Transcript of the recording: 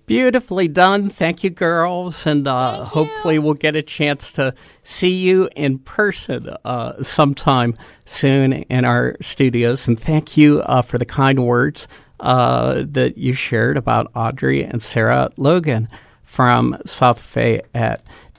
Beautifully done. Thank you, girls. And hopefully we'll get a chance to see you in person sometime soon in our studios. And thank you for the kind words that you shared about Audrey and Sarah Logan from South Fayette